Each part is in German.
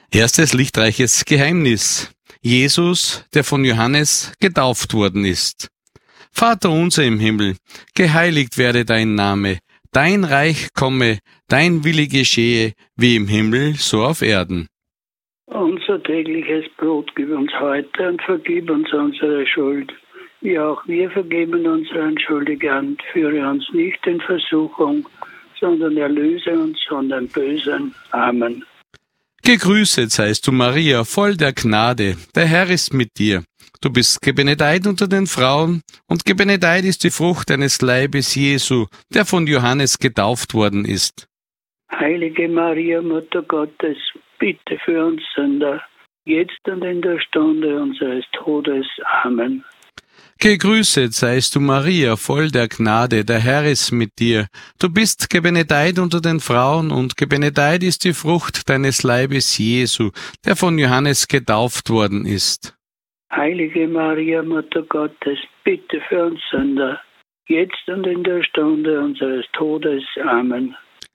Erstes lichtreiches Geheimnis. Jesus, der von Johannes getauft worden ist. Vater unser im Himmel, geheiligt werde dein Name, dein Reich komme, dein Wille geschehe, wie im Himmel, so auf Erden. Unser tägliches Brot gib uns heute und vergib uns unsere Schuld, wie auch wir vergeben unseren Schuldigern. Führe uns nicht in Versuchung, sondern erlöse uns von dem Bösen. Amen. Gegrüßet seist du, Maria, voll der Gnade, der Herr ist mit dir. Du bist gebenedeit unter den Frauen, und gebenedeit ist die Frucht deines Leibes, Jesu, der von Johannes getauft worden ist. Heilige Maria, Mutter Gottes, bitte für uns Sünder, jetzt und in der Stunde unseres Todes. Amen. Gegrüßet seist du, Maria, voll der Gnade, der Herr ist mit dir. Du bist gebenedeit unter den Frauen, und gebenedeit ist die Frucht deines Leibes, Jesu, der von Johannes getauft worden ist. Heilige Maria, Mutter Gottes, bitte für uns Sünder, jetzt und in der Stunde unseres Todes. Amen.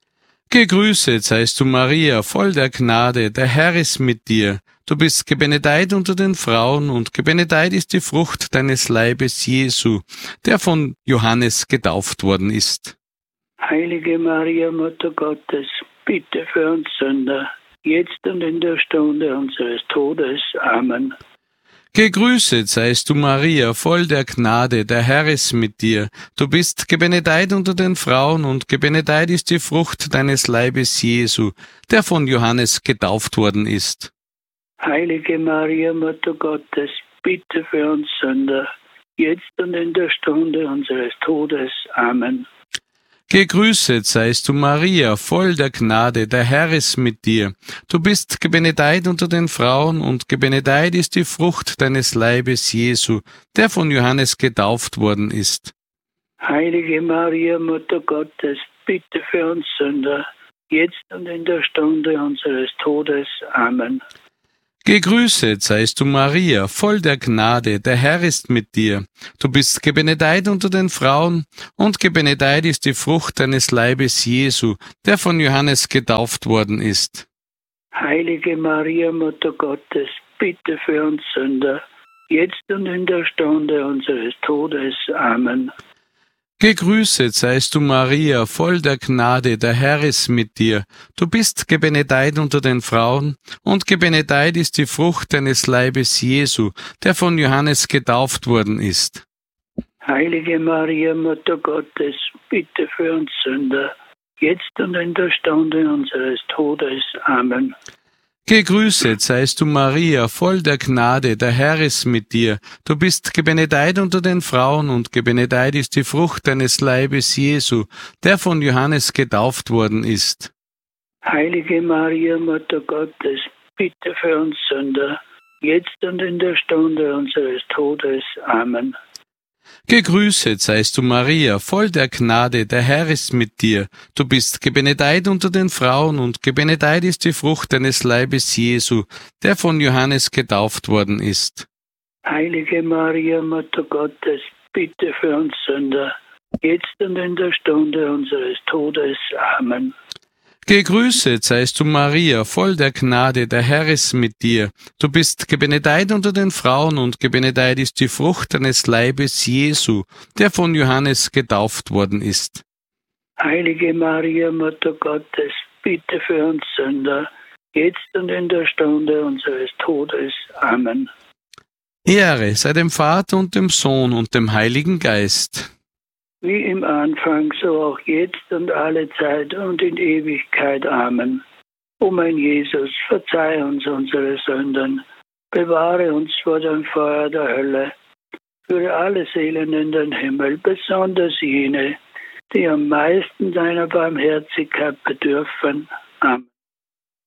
Gegrüßet seist du, Maria, voll der Gnade, der Herr ist mit dir. Du bist gebenedeit unter den Frauen, und gebenedeit ist die Frucht deines Leibes, Jesu, der von Johannes getauft worden ist. Heilige Maria, Mutter Gottes, bitte für uns Sünder, jetzt und in der Stunde unseres Todes. Amen. Gegrüßet seist du, Maria, voll der Gnade, der Herr ist mit dir. Du bist gebenedeit unter den Frauen, und gebenedeit ist die Frucht deines Leibes, Jesu, der von Johannes getauft worden ist. Heilige Maria, Mutter Gottes, bitte für uns Sünder, jetzt und in der Stunde unseres Todes. Amen. Gegrüßet seist du, Maria, voll der Gnade, der Herr ist mit dir. Du bist gebenedeit unter den Frauen, und gebenedeit ist die Frucht deines Leibes, Jesu, der von Johannes getauft worden ist. Heilige Maria, Mutter Gottes, bitte für uns Sünder, jetzt und in der Stunde unseres Todes. Amen. Gegrüßet seist du, Maria, voll der Gnade, der Herr ist mit dir. Du bist gebenedeit unter den Frauen, und gebenedeit ist die Frucht deines Leibes, Jesu, der von Johannes getauft worden ist. Heilige Maria, Mutter Gottes, bitte für uns Sünder, jetzt und in der Stunde unseres Todes. Amen. Gegrüßet seist du, Maria, voll der Gnade, der Herr ist mit dir. Du bist gebenedeit unter den Frauen, und gebenedeit ist die Frucht deines Leibes, Jesu, der von Johannes getauft worden ist. Heilige Maria, Mutter Gottes, bitte für uns Sünder, jetzt und in der Stunde unseres Todes. Amen. Gegrüßet seist du, Maria, voll der Gnade, der Herr ist mit dir. Du bist gebenedeit unter den Frauen, und gebenedeit ist die Frucht deines Leibes, Jesu, der von Johannes getauft worden ist. Heilige Maria, Mutter Gottes, bitte für uns Sünder, jetzt und in der Stunde unseres Todes. Amen. Gegrüßet seist du, Maria, voll der Gnade, der Herr ist mit dir. Du bist gebenedeit unter den Frauen, und gebenedeit ist die Frucht deines Leibes, Jesu, der von Johannes getauft worden ist. Heilige Maria, Mutter Gottes, bitte für uns Sünder, jetzt und in der Stunde unseres Todes. Amen. Gegrüßet seist du, Maria, voll der Gnade, der Herr ist mit dir. Du bist gebenedeit unter den Frauen, und gebenedeit ist die Frucht deines Leibes, Jesu, der von Johannes getauft worden ist. Heilige Maria, Mutter Gottes, bitte für uns Sünder, jetzt und in der Stunde unseres Todes. Amen. Ehre sei dem Vater und dem Sohn und dem Heiligen Geist. Wie im Anfang, so auch jetzt und alle Zeit und in Ewigkeit. Amen. O mein Jesus, verzeih uns unsere Sünden, bewahre uns vor dem Feuer der Hölle, führe alle Seelen in den Himmel, besonders jene, die am meisten deiner Barmherzigkeit bedürfen. Amen.